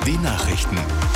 Die Nachrichten.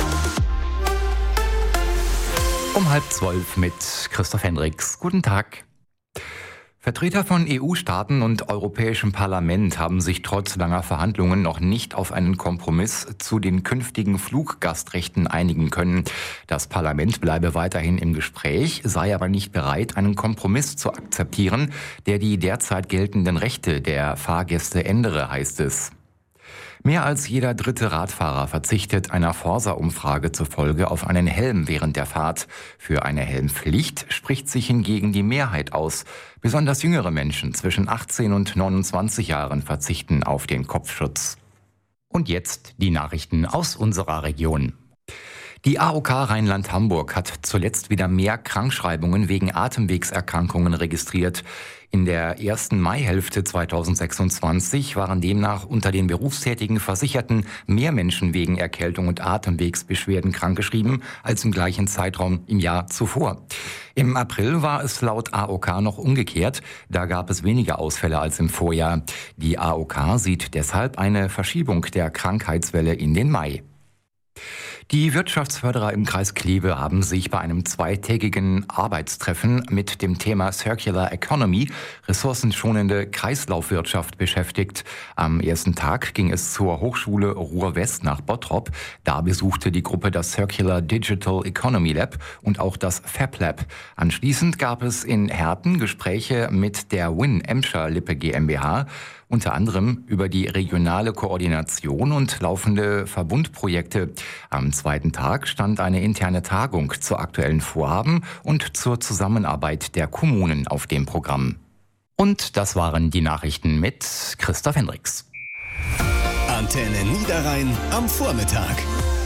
Um 11:30 mit Christoph Hendricks. Guten Tag. Vertreter von EU-Staaten und Europäischem Parlament haben sich trotz langer Verhandlungen noch nicht auf einen Kompromiss zu den künftigen Fluggastrechten einigen können. Das Parlament bleibe weiterhin im Gespräch, sei aber nicht bereit, einen Kompromiss zu akzeptieren, der die derzeit geltenden Rechte der Fahrgäste ändere, heißt es. Mehr als jeder dritte Radfahrer verzichtet einer Forsa-Umfrage zufolge auf einen Helm während der Fahrt. Für eine Helmpflicht spricht sich hingegen die Mehrheit aus. Besonders jüngere Menschen zwischen 18 und 29 Jahren verzichten auf den Kopfschutz. Und jetzt die Nachrichten aus unserer Region. Die AOK Rheinland-Hamburg hat zuletzt wieder mehr Krankschreibungen wegen Atemwegserkrankungen registriert. In der ersten Maihälfte 2026 waren demnach unter den berufstätigen Versicherten mehr Menschen wegen Erkältung und Atemwegsbeschwerden krankgeschrieben als im gleichen Zeitraum im Jahr zuvor. Im April war es laut AOK noch umgekehrt. Da gab es weniger Ausfälle als im Vorjahr. Die AOK sieht deshalb eine Verschiebung der Krankheitswelle in den Mai. Die Wirtschaftsförderer im Kreis Kleve haben sich bei einem zweitägigen Arbeitstreffen mit dem Thema Circular Economy, ressourcenschonende Kreislaufwirtschaft, beschäftigt. Am ersten Tag ging es zur Hochschule Ruhr-West nach Bottrop. Da besuchte die Gruppe das Circular Digital Economy Lab und auch das Fab Lab. Anschließend gab es in Herten Gespräche mit der Win Emscher Lippe GmbH, unter anderem über die regionale Koordination und laufende Verbundprojekte. Am zweiten Tag stand eine interne Tagung zu aktuellen Vorhaben und zur Zusammenarbeit der Kommunen auf dem Programm. Und das waren die Nachrichten mit Christoph Hendricks. Antenne Niederrhein am Vormittag.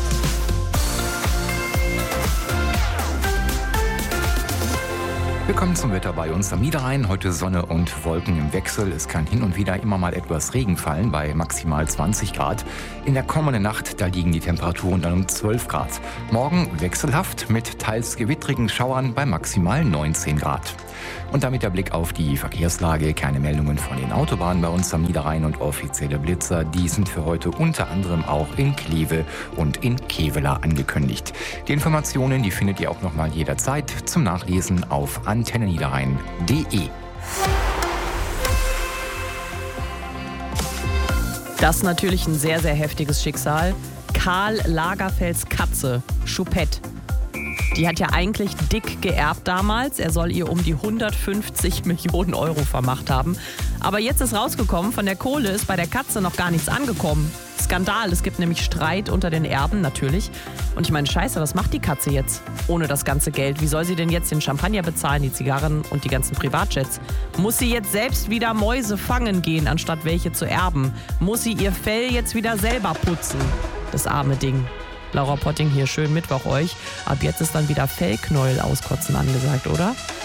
Willkommen zum Wetter bei uns am Niederrhein. Heute Sonne und Wolken im Wechsel. Es kann hin und wieder immer mal etwas Regen fallen bei maximal 20 Grad. In der kommenden Nacht, da liegen die Temperaturen dann um 12 Grad. Morgen wechselhaft mit teils gewittrigen Schauern bei maximal 19 Grad. Und damit der Blick auf die Verkehrslage. Keine Meldungen von den Autobahnen bei uns am Niederrhein und offizielle Blitzer. Die sind für heute unter anderem auch in Kleve und in Kevela angekündigt. Die Informationen, die findet ihr auch nochmal jederzeit zum Nachlesen auf antenneniederrhein.de. Das ist natürlich ein sehr, sehr heftiges Schicksal. Karl Lagerfelds Katze, Choupette. Die hat ja eigentlich dick geerbt damals. Er soll ihr um die 150 Millionen Euro vermacht haben. Aber jetzt ist rausgekommen, von der Kohle ist bei der Katze noch gar nichts angekommen. Skandal, es gibt nämlich Streit unter den Erben, natürlich. Und ich meine, scheiße, was macht die Katze jetzt ohne das ganze Geld? Wie soll sie denn jetzt den Champagner bezahlen, die Zigarren und die ganzen Privatjets? Muss sie jetzt selbst wieder Mäuse fangen gehen, anstatt welche zu erben? Muss sie ihr Fell jetzt wieder selber putzen? Das arme Ding. Laura Potting hier, schönen Mittwoch euch. Ab jetzt ist dann wieder Fellknäuel auskotzen angesagt, oder?